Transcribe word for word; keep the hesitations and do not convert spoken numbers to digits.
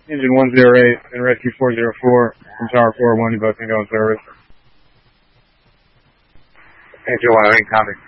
Engine one zero eight and Rescue four zero four from Tower four one, you both can go in service. Engine one oh eight, copy.